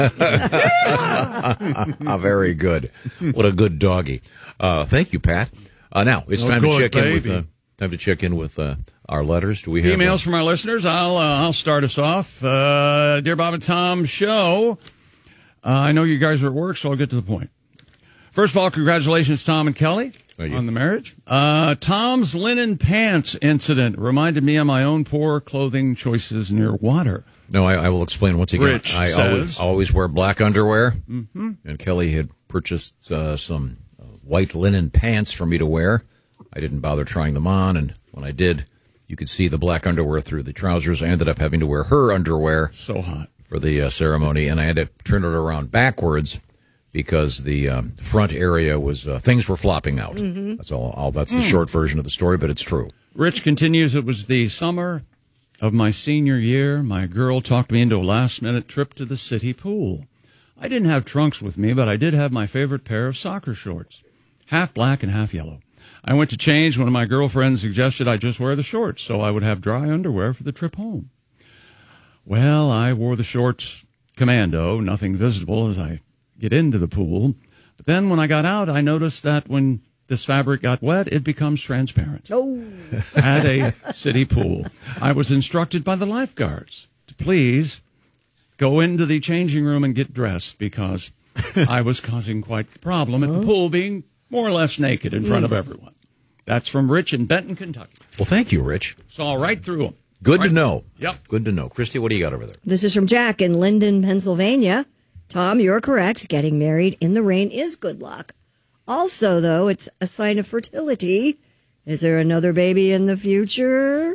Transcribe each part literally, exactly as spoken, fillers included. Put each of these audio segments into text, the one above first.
Very good. What a good doggy. Uh, thank you, Pat. Uh, now it's Oh, time good, to check baby. in with uh, time to check in with uh, our letters. Do we have Emails uh, from our listeners? I'll uh, I'll start us off. Uh, Dear Bob and Tom show. Uh, I know you guys are at work, so I'll get to the point. First of all, congratulations, Tom and Kelly, Thank you. on the marriage. Uh, Tom's linen pants incident reminded me of my own poor clothing choices near water. No, I, I will explain once again. Rich I says- always, always wear black underwear, Mm-hmm. and Kelly had purchased uh, some uh, white linen pants for me to wear. I didn't bother trying them on, and when I did, you could see the black underwear through the trousers. I ended up having to wear her underwear So hot. for the uh, ceremony, and I had to turn it around backwards because the um, front area was uh, things were flopping out. Mm-hmm. That's all, all. That's the Mm. short version of the story, but it's true. Rich continues, it was the summer of my senior year. My girl talked me into a last-minute trip to the city pool. I didn't have trunks with me, but I did have my favorite pair of soccer shorts, half black and half yellow. I went to change when my girlfriend suggested I just wear the shorts so I would have dry underwear for the trip home. Well, I wore the shorts commando, nothing visible as I get into the pool. But then when I got out, I noticed that when this fabric got wet, it becomes transparent. Oh. At a city pool, I was instructed by the lifeguards to please go into the changing room and get dressed because I was causing quite the problem at the pool being more or less naked in front of everyone. That's from Rich in Benton, Kentucky. Well, thank you, Rich. Saw right through him. Good Right- to know. Yep. Good to know. Christy, what do you got over there? This is from Jack in Linden, Pennsylvania. Tom, you're correct. Getting married in the rain is good luck. Also, though, it's a sign of fertility. Is there another baby in the future?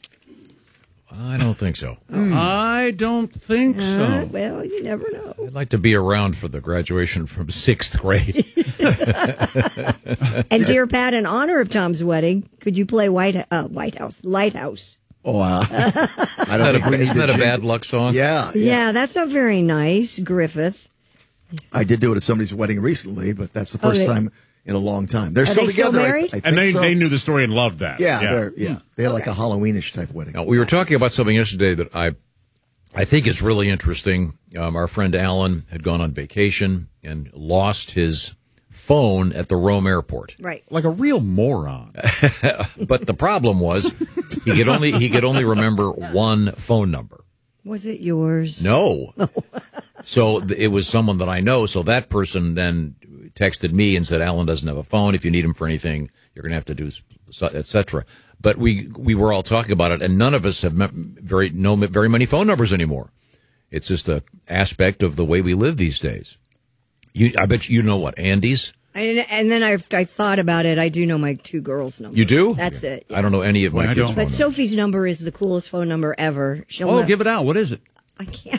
I don't think so. I don't think Uh, so. well, you never know. I'd like to be around for the graduation from sixth grade. And dear Pat, in honor of Tom's wedding, could you play White uh, White House Lighthouse? Oh, uh, I Isn't don't that, think a, we need isn't to that a change- bad luck song? Yeah, Yeah, that's not very nice, Griffith. I did do it at somebody's wedding recently, but that's the first Oh, they- time in a long time. They're Are still they still together. I- married? I, think And they, so. they knew the story and loved that. Yeah, yeah. they're- yeah. They had like a Halloweenish type wedding. Now, we were talking about something yesterday that I, I think is really interesting. Um, our friend Alan had gone on vacation and lost his phone at the Rome airport. Right. Like a real moron. But the problem was he could only he could only remember one phone number. Was it yours? No. So th- it was someone that I know. So that person then texted me and said, Alan doesn't have a phone. If you need him for anything, you're going to have to do, et cetera. But we we were all talking about it, and none of us have me- very know very many phone numbers anymore. It's just a aspect of the way we live these days. You, I bet you know what, Andy's? And, and then I, I thought about it. I do know my two girls' numbers. You do? That's it. I don't know any of my Well, I kids' don't. phone But numbers. Sophie's number is the coolest phone number ever. She'll Oh, know- give it out. What is it? I can't.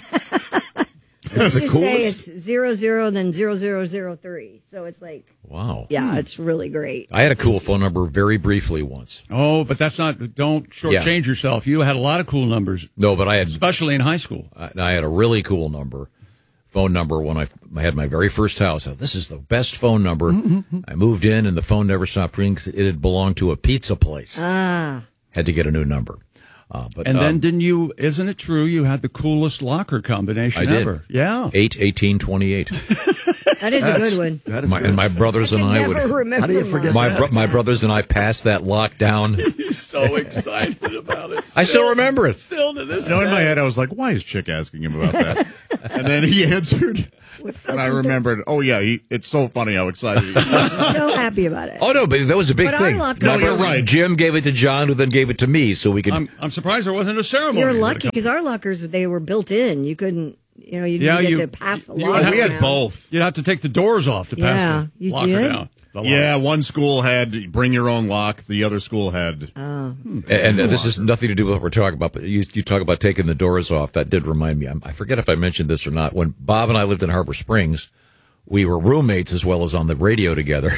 It's Let's the just say coolest. it's zero zero then zero zero zero three. So it's like, Wow. yeah, it's really great. I had a cool phone number very briefly once. Oh, but that's not, don't shortchange yourself. You had a lot of cool numbers, No, but I had especially in high school. I I had a really cool number, phone number when I, I had my very first house. I thought, this is the best phone number. I moved in and the phone never stopped ringing 'cause it had belonged to a pizza place. Ah. Had to get a new number. Uh, but And um, then didn't you, isn't it true, you had the coolest locker combination I did. ever? Yeah. eight eighteen twenty-eight. That is a good one. That is My, good. and my brothers and I Never would. remember How do you forget mine. My bro- my brothers and I passed that lock down. He's so excited about it. I still remember it. Still to this No, in my day. head, I was like, why is Chick asking him about that? And then he answered. And I remembered, oh, yeah, he, it's so funny how excited he is. I'm so happy about it. Oh no, but that was a big But our thing. lockers- No, My you're brother- right. Jim gave it to John, who then gave it to me, so we could. I'm, I'm surprised there wasn't a ceremony. You're when it lucky comes- because our lockers, they were built in. You couldn't, you know, you Yeah, didn't get you- to pass the you lock. would Oh, we had around. both. You'd have to take the doors off to pass Yeah, the you locker did? down. The lock. Yeah, one school had bring your own lock. The other school had. And uh, this has nothing to do with what we're talking about, but you, you talk about taking the doors off. That did remind me. I'm, I forget if I mentioned this or not. When Bob and I lived in Harbor Springs, we were roommates as well as on the radio together.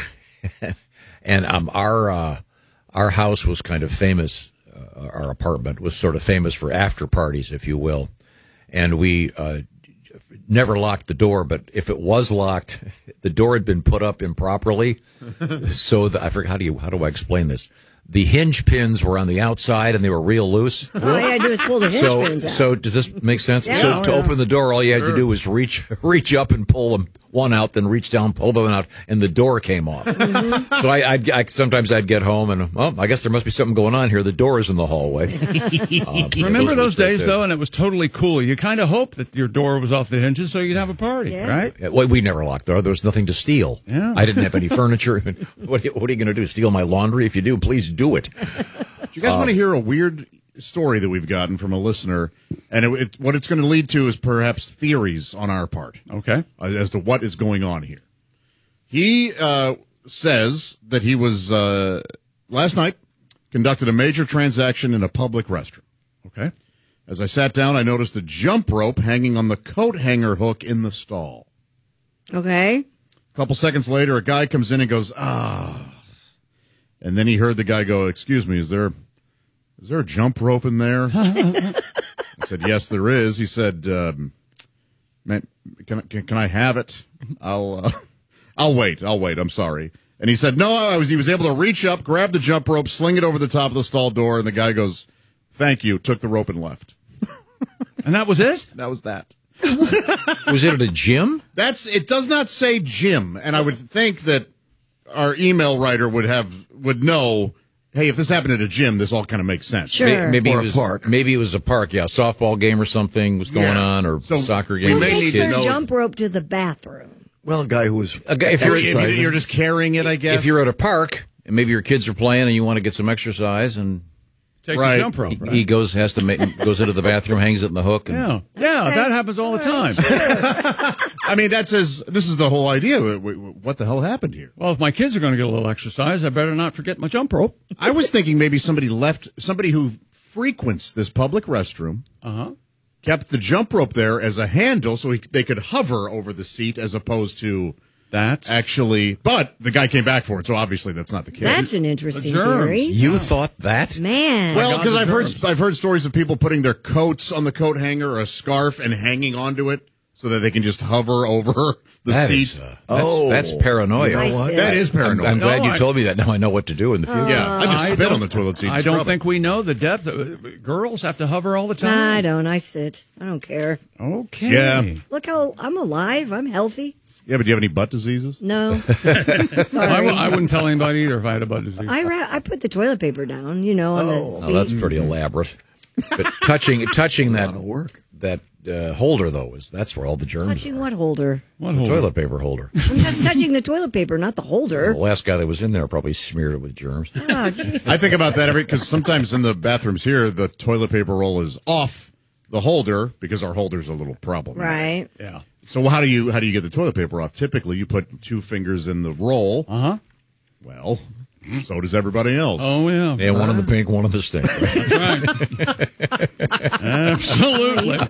And um, our uh, our house was kind of famous. Uh, our apartment was sort of famous for after parties, if you will. And we uh, never locked the door, but if it was locked, the door had been put up improperly. So the, I forget how do you how do I explain this? the hinge pins were on the outside and they were real loose. All you had to do is pull the hinge So, pins out. so does this make sense? Yeah. So to Yeah. open the door, all you had to do was reach, reach up and pull them one out, then reach down, pull the one out, and the door came off. Mm-hmm. So I, I'd, I sometimes I'd get home and well, I guess there must be something going on here. The door is in the hallway. Uh, Remember those were- days, though, and it was totally cool. You kind of hoped that your door was off the hinges so you'd have a party, Yeah. right? Yeah, well, we never locked the door. There was nothing to steal. Yeah. I didn't have any furniture. What are you, what are you going to do? Steal my laundry? If you do, please do it. Do you guys want to hear a weird story that we've gotten from a listener? And it, it, what it's going to lead to is perhaps theories on our part Okay. uh, as to what is going on here. He uh, says that he was, uh, last night, conducted a major transaction in a public restroom. Okay. As I sat down, I noticed a jump rope hanging on the coat hanger hook in the stall. Okay. A couple seconds later, a guy comes in and goes, ah. And then he heard the guy go, excuse me, is there is there a jump rope in there? I said, yes, there is. He said, um, man, can, can, can I have it? I'll uh, I'll wait. I'll wait. I'm sorry. And he said, no, I was. He was able to reach up, grab the jump rope, sling it over the top of the stall door, and the guy goes, thank you, took the rope and left. And that was it? That was that. Was it at a gym? That's it. Does not say gym, and I would think that our email writer would have would know. Hey, if this happened at a gym, this all kind of makes sense. Sure. May- Maybe Or it a was, park. Maybe it was a park. Yeah, softball game or something was going Yeah. on, or So soccer we game. Who may takes need to their know- jump rope to the bathroom? Well, a guy who was A guy- if you're- If you- exercising. you're just carrying it, I guess. If you're at a park and maybe your kids are playing and you want to get some exercise, and Take Right. the jump rope, he, right? he goes has to make, goes into the bathroom, hangs it in the hook, and yeah. Yeah, that happens all the time. I mean, that's as this is the whole idea. W- w- What the hell happened here? Well, if my kids are going to get a little exercise, I better not forget my jump rope. I was thinking maybe somebody left somebody who frequents this public restroom Uh-huh. kept the jump rope there as a handle so he, they could hover over the seat as opposed to That's actually. But the guy came back for it, so obviously that's not the case. That's an interesting The germs. theory. you thought that? Man. Well, God, because the I've heard germs. I've heard stories of people putting their coats on the coat hanger or a scarf and hanging onto it so that they can just hover over the That seat. is, uh, that's, Oh. that's paranoia. You know I what? see. that is I'm, paranoid. I'm glad No, you I- told me that. Now I know what to do in the future. yeah, I just I spit don't- on the toilet seat. and I don't scrub it. think we know the depth. Of, girls have to hover all the Nah, I time. don't. I sit. I don't care. Okay. Yeah. Look how I'm alive. I'm healthy. Yeah, but do you have any butt diseases? No. I, Sorry. w- I wouldn't tell anybody either if I had a butt disease. I, ra- I put the toilet paper down, you know, on the Oh, seat. that's pretty elaborate. But touching touching that lot of work. that uh, holder though is that's where all the germs Touching are. what holder? What The hole? toilet paper holder. I'm just touching the toilet paper, not the holder. The last guy that was in there probably smeared it with germs. Oh, geez. I think about that every because sometimes in the bathrooms here, the toilet paper roll is off the holder because our holder's a little problem. Right. Yeah. So how do you how do you get the toilet paper off? Typically, you put two fingers in the roll. Uh huh. Well, so does everybody else. Oh yeah. And one in the pink, one in the stink. That's right. Absolutely.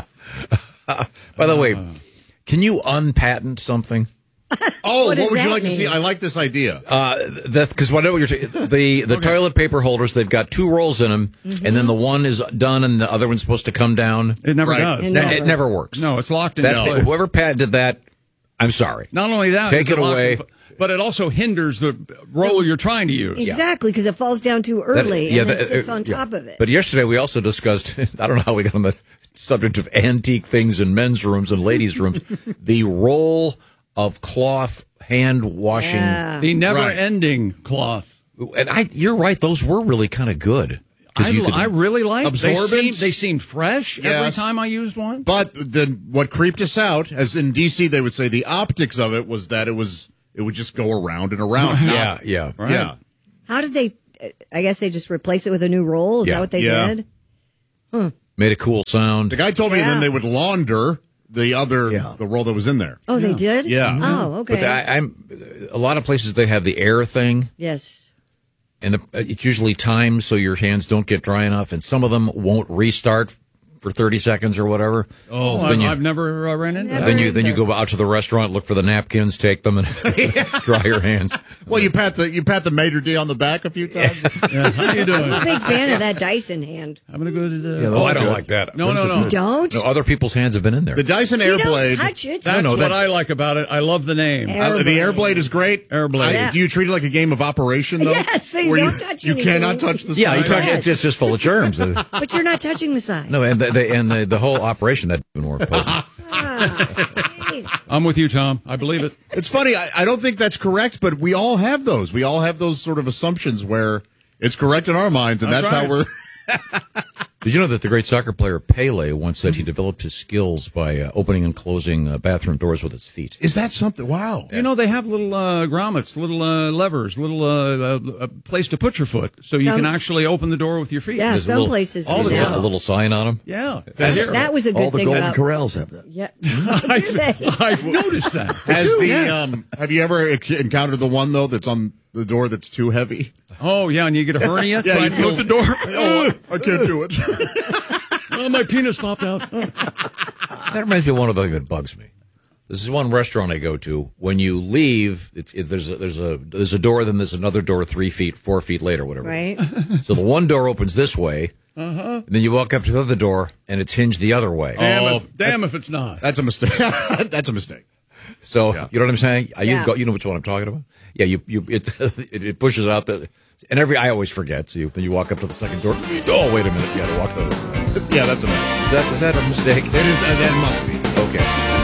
By the way, can you unpatent something? Oh, what, does would you that like to mean? see? I like this idea. Uh, that because what I know what you're saying. The the toilet paper holders, they've got two rolls in them, and then the one is done, and the other one's supposed to come down. It never Right. does. It That- never- it never works. No, it's locked in. That, place. whoever patented that, I'm sorry. Not only that, Take it's it locked away. in- but it also hinders the roll you're trying to use. Exactly, because it falls down too That- early yeah, and then that- sits uh, on yeah. top of it. But yesterday we also discussed. I don't know how we got on the subject of antique things in men's rooms and ladies' rooms. The roll of cloth hand washing, Yeah. The never-ending cloth. and I, you're right. Those were really kind of good. 'Cause I, you could- I really like. They Absorbents? seemed, they seemed fresh every Yes. time I used one. But then what creeped us out, as in D C, they would say the optics of it was that it was it would just go around and around. yeah, yeah. Right. Yeah. How did they? I guess they just replace it with a new roll. Is Yeah. that what they Yeah. did? Made a cool sound. The guy told me Yeah. then they would launder the other Yeah. the roll that was in there. Oh, they did. Yeah. Oh, okay. But I, I'm a lot of places they have the air thing, yes. and the, it's usually timed so your hands don't get dry enough, and some of them won't restart for thirty seconds or whatever. Oh, So I've, then you, I've never uh, ran into that. then you then you go out to the restaurant, look for the napkins, take them, and dry your hands. Well, you pat the you pat the Major D on the back a few times. Yeah, how you doing? I'm a big fan of that Dyson hand. Having a good. Uh, Yeah, Oh, I don't good. like that. no, no, no. You don't? No, other people's hands have been in there. The Dyson You don't Airblade. touch it. That's no, what that- I like about it. I love the name. Air- Uh, the Airblade is great. Airblade. I- Yeah. Do you treat it like a game of Operation, though? Yes, so you Where don't touch You anything. cannot touch the yeah, you side? touch Yes. it's just, just full of germs. Uh, But you're not touching the side. no, and the, the and the, the whole operation that been more potent. Jeez. I'm with you, Tom. I believe it. It's funny. I, I don't think that's correct, but we all have those. We all have those sort of assumptions where it's correct in our minds, and that's, That's how right. we're. Did you know that the great soccer player Pele once said he developed his skills by uh, opening and closing uh, bathroom doors with his feet? Is that something? Wow. You know, they have little uh, grommets, little uh, levers, little uh, uh, place to put your foot, so you Some- can actually open the door with your feet. Yeah, There's a some little- places do All the that. a little sign on them. Yeah. That was a good All the thing Golden about. Corrals have that. Yeah. Do they? I've noticed that. Has the Yes. um? Have you ever encountered the one though that's on the door that's too heavy? Oh, yeah, and you get a hernia Yeah, trying you to feel- open the door. Oh, I can't do it. Oh, my penis popped out. Oh. That reminds me of one of the thing that bugs me. This is one restaurant I go to. When you leave, it's, it, there's a there's a there's a door, then there's another door three feet, four feet later, whatever. Right. So the one door opens this way, and then you walk up to the other door, and it's hinged the other way. Damn, Oh, if, damn if it's not. That's a mistake. That's a mistake. So you know what I'm saying? Uh, You, Yeah. go, you know which one I'm talking about? Yeah, you you it it, it pushes out the and every I always forget. So you, then you walk up to the second door. Oh, wait a minute! You got to walk the other way. Yeah, that's a mistake. Is that is that a mistake? It is. Uh, that must be. Okay.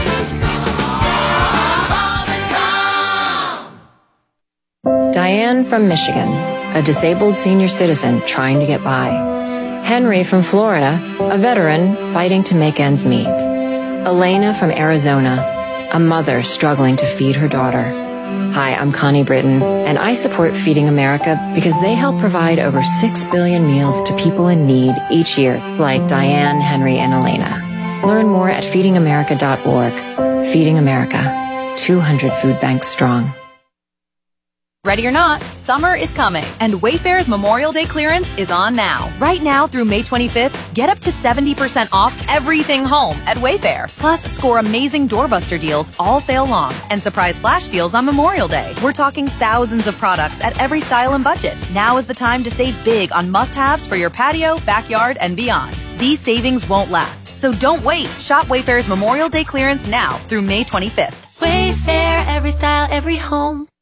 Diane from Michigan, a disabled senior citizen trying to get by. Henry from Florida, a veteran fighting to make ends meet. Elena from Arizona, a mother struggling to feed her daughter. Hi, I'm Connie Britton, and I support Feeding America because they help provide over six billion meals to people in need each year, like Diane, Henry, and Elena. Learn more at feeding america dot org. Feeding America, two hundred food banks strong. Ready or not, summer is coming, and Wayfair's Memorial Day clearance is on now. Right now through May twenty-fifth, get up to seventy percent off everything home at Wayfair. Plus, score amazing doorbuster deals all sale long and surprise flash deals on Memorial Day. We're talking thousands of products at every style and budget. Now is the time to save big on must-haves for your patio, backyard, and beyond. These savings won't last, so don't wait. Shop Wayfair's Memorial Day clearance now through May twenty-fifth. Wayfair, every style, every home.